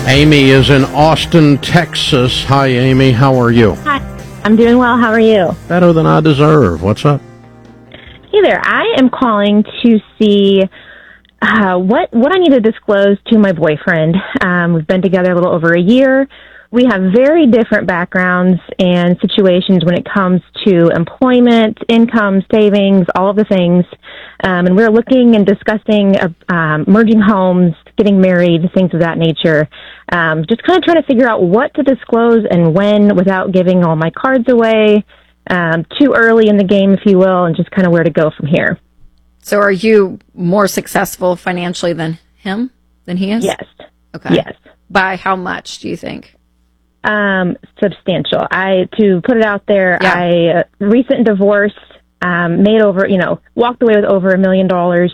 Amy is in Austin, Texas. Hi, Amy. How are you? Hi. I'm doing well. How are you? Better than I deserve. What's up? Hey there. I am calling to see what I need to disclose to my boyfriend. We've been together a little over a year. We have very different backgrounds and situations when it comes to employment, income, savings, all of the things. And we're looking and discussing merging homes, getting married, things of that nature. Just kind of trying to figure out what to disclose and when without giving all my cards away too early in the game, if you will, and just kind of where to go from here. So are you more successful financially than him, than he is? Yes. Okay. Yes. By how much, do you think? Substantial. To put it out there, Yeah. I recent divorce, walked away with over $1 million,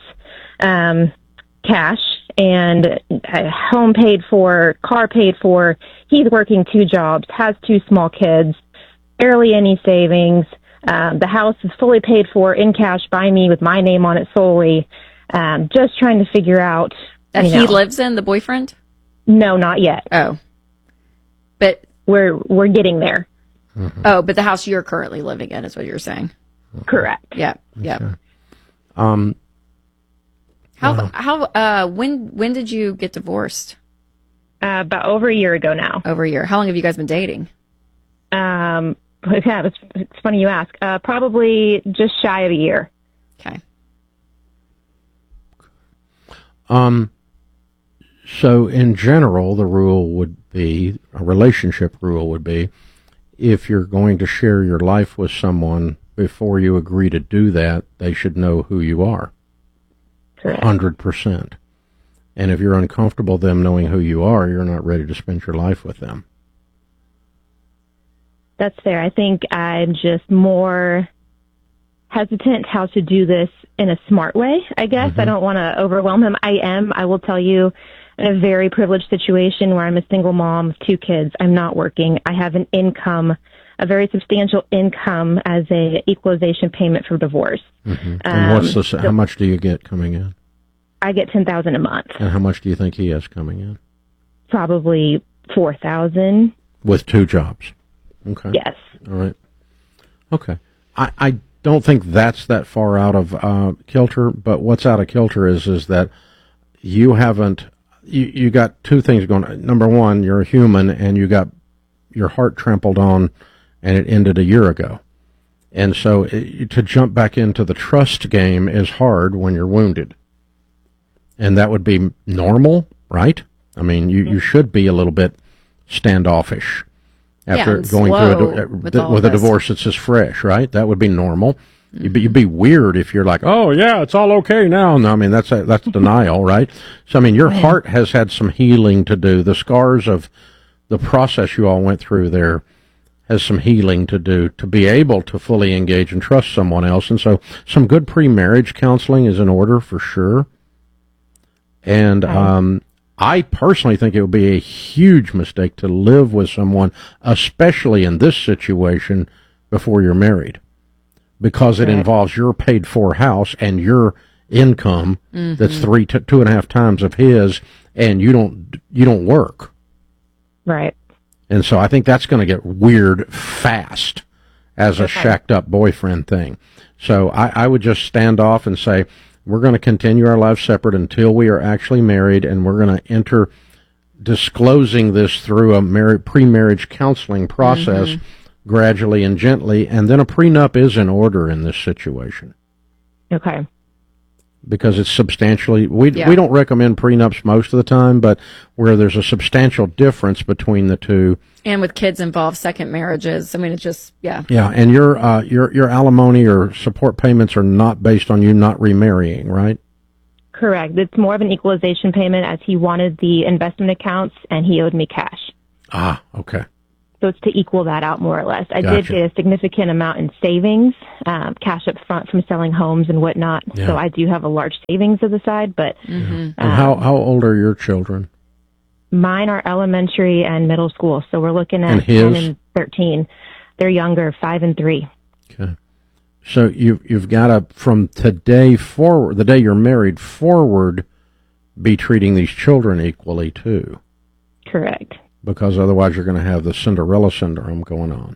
cash, and home paid for, car paid for. He's working 2 jobs, has 2 small kids, barely any savings. The house is fully paid for in cash by me with my name on it solely. Just trying to figure out. That he lives in, the boyfriend? No, not yet. Oh. But we're getting there. Mm-hmm. Oh, but the house you're currently living in is what you're saying. Correct. Yeah. Yeah. Okay. When did you get divorced? About over a year ago now. Over a year. How long have you guys been dating? Yeah, it's funny you ask. Probably just shy of a year. Okay. So in general, the rule would be, a relationship rule would be, if you're going to share your life with someone, before you agree to do that, they should know who you are. Correct. 100%. And if you're uncomfortable them knowing who you are, you're not ready to spend your life with them. That's fair. I think I'm just more hesitant how to do this in a smart way, I guess. I don't want to overwhelm him. I will tell you, in a very privileged situation where I'm a single mom of 2 kids. I'm not working. I have an income, a very substantial income as a equalization payment for divorce. Mm-hmm. And how much do you get coming in? I get $10,000 a month. And how much do you think he has coming in? Probably $4,000. With 2 jobs. Okay. Yes. All right. Okay. I don't think that's that far out of kilter, but what's out of kilter is that you haven't, you got 2 things going on. Number one, you're a human and you got your heart trampled on and it ended a year ago. And so to jump back into the trust game is hard when you're wounded. And that would be normal, right? I mean, you should be a little bit standoffish after going through with a divorce that's just fresh, right? That would be normal. Mm-hmm. You'd be weird if you're like, oh yeah, it's all okay now. No, I mean that's denial, right? So I mean, your heart has had some healing to do. The scars of the process you all went through there has some healing to do to be able to fully engage and trust someone else. And so some good pre-marriage counseling is in order for sure. And I personally think it would be a huge mistake to live with someone, especially in this situation, before you're married, because it involves your paid-for house and your income that's 2.5 times of his, and you don't work. Right. And so I think that's going to get weird fast as a shacked-up boyfriend thing. So I would just stand off and say, we're going to continue our lives separate until we are actually married, and we're going to enter disclosing this through a pre-marriage counseling process gradually and gently, and then a prenup is in order in this situation. Okay. Because it's substantially, we don't recommend prenups most of the time, but where there's a substantial difference between the two. And with kids involved, second marriages. I mean, it's just, Yeah, and your alimony or support payments are not based on you not remarrying, right? Correct. It's more of an equalization payment as he wanted the investment accounts and he owed me cash. Ah, okay. So it's to equal that out more or less. I Gotcha. did get a significant amount in savings, cash up front from selling homes and whatnot. Yeah. So I do have a large savings to the side, but And how old are your children? mine are elementary and middle school. So we're looking And at his? 10 and 13. They're younger, 5 and 3. Okay. So you've got to, from today forward, the day you're married forward, be treating these children equally too. Correct. because otherwise you're going to have the Cinderella syndrome going on.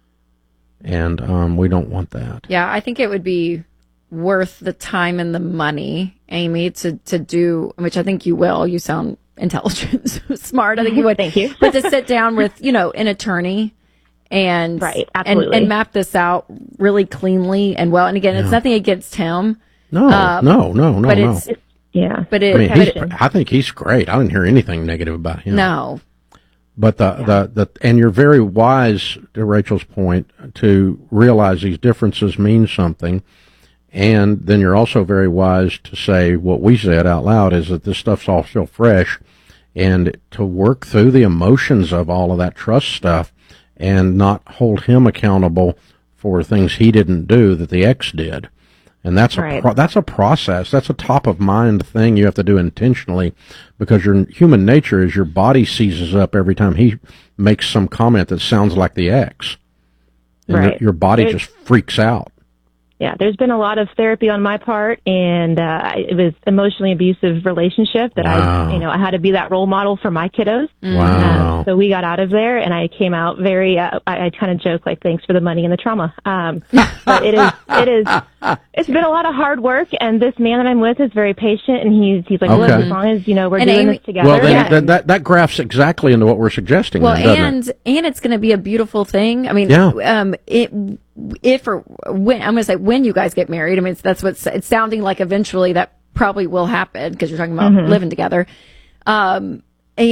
And we don't want that. Yeah, I think it would be worth the time and the money, Amy, to do, which I think you will. You sound intelligent, smart. I think you would. Thank you. But to sit down with, an attorney and Right, absolutely. and map this out really cleanly and well. And again, it's nothing against him. No, no. But it's Yeah. but I mean, it I think he's great. I didn't hear anything negative about him. no. But and you're very wise, to Rachel's point, to realize these differences mean something. And then you're also very wise to say what we said out loud is that this stuff's all still fresh, and to work through the emotions of all of that trust stuff and not hold him accountable for things he didn't do that the ex did. And that's Right. that's a process. That's a top of mind thing you have to do intentionally, because your human nature is your body seizes up every time he makes some comment that sounds like the ex. And Right. your body There's- just freaks out. Yeah, there's been a lot of therapy on my part, and it was emotionally abusive relationship that Wow. I had to be that role model for my kiddos. Wow. So we got out of there, and I came out very. I kind of joke like, "Thanks for the money and the trauma." But it's been a lot of hard work, and this man that I'm with is very patient, and he's like, "Look, Okay. as long as we're And doing Amy- this together." Well, then, Yeah. then that graphs exactly into what we're suggesting. Well, then, doesn't it? and it's going to be a beautiful thing. I mean, Yeah. if or when I'm going to say when you guys get married. I mean, that's what's it's sounding like. Eventually, that probably will happen because you're talking about living together. And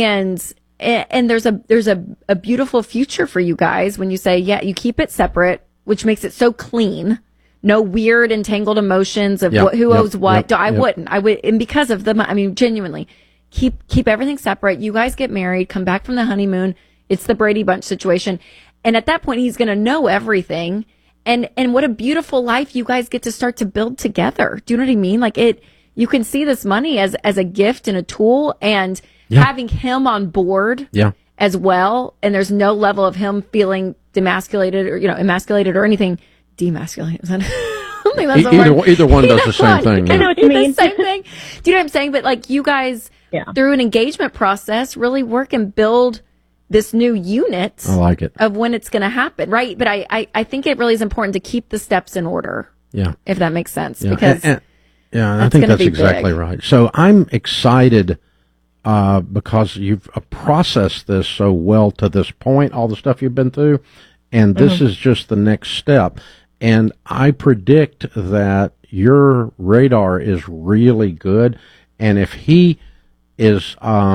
there's a beautiful future for you guys when you say, yeah, you keep it separate, which makes it so clean. No weird entangled emotions of Yep, who yep, owes what. yep, I yep. wouldn't. I would, and because of I mean, genuinely, keep everything separate. You guys get married, come back from the honeymoon. It's the Brady Bunch situation, and at that point, he's going to know everything. And what a beautiful life you guys get to start to build together. Do you know what I mean? Like you can see this money as a gift and a tool, and Yeah. having him on board Yeah. as well. And there's no level of him feeling demasculated or emasculated or anything. Demasculated. Is that? I don't think that's a word. Either one does the same thing. I know Yeah. what you mean. The same thing. Do you know what I'm saying? But like you guys, Yeah. through an engagement process, really work and build this new unit I like it. of when it's going to happen, right? But I think it really is important to keep the steps in order, Yeah. if that makes sense, Yeah. because And I that's think gonna that's be exactly big. right. So I'm excited because you've processed this so well to this point, all the stuff you've been through, and this is just the next step. And I predict that your radar is really good, and if he is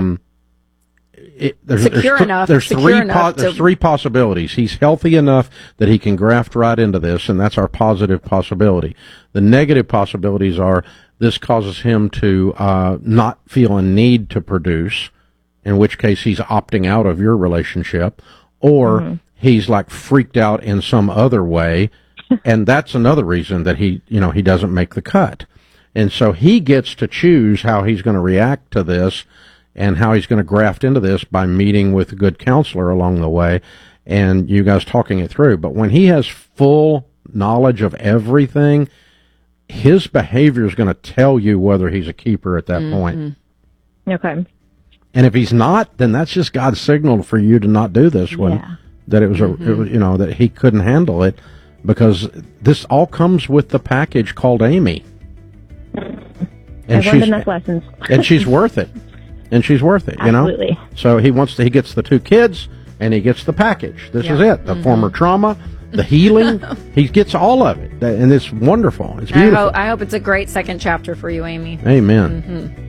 Secure enough there's to- three possibilities. He's healthy enough that he can graft right into this, and that's our positive possibility. The negative possibilities are this causes him to not feel a need to produce, in which case he's opting out of your relationship, or he's like freaked out in some other way, and that's another reason that he doesn't make the cut. And so he gets to choose how he's going to react to this and how he's going to graft into this by meeting with a good counselor along the way and you guys talking it through. But when he has full knowledge of everything, his behavior is going to tell you whether he's a keeper at that point. Okay. And if he's not, then that's just God's signal for you to not do this one. Yeah. That it was that he couldn't handle it, because this all comes with the package called Amy. And I've learned enough lessons. and she's worth it. And she's worth it, Absolutely. So he gets the 2 kids and he gets the package. This is it. The former trauma, the healing, he gets all of it. And it's wonderful. It's beautiful. I hope it's a great second chapter for you, Amy. Amen.